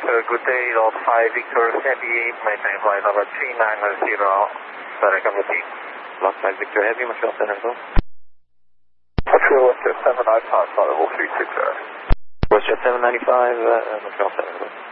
good day, Lot 5 Victor Heavy, maintain flight number 3990, direct on the team. Lot 5 Victor Heavy, Montreal Center, go. Montreal Westjet 795, flight level 360. Westjet 795, Montreal Center, go.